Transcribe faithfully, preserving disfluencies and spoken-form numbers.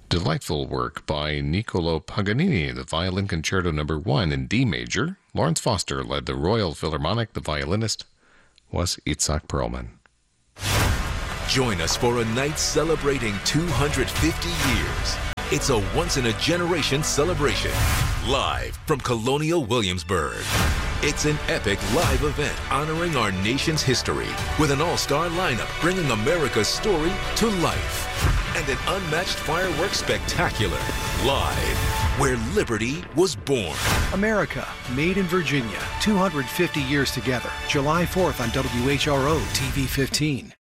Delightful work by Niccolo Paganini, the Violin Concerto Number One in D major. Lawrence Foster led the Royal Philharmonic. The violinist was Itzhak Perlman. Join us for a night celebrating two hundred fifty years. It's a once-in-a-generation celebration, live from Colonial Williamsburg. It's an epic live event honoring our nation's history with an all-star lineup bringing America's story to life. And an unmatched fireworks spectacular, live, where liberty was born. America, made in Virginia, two hundred fifty years together. July fourth on W H R O T V fifteen.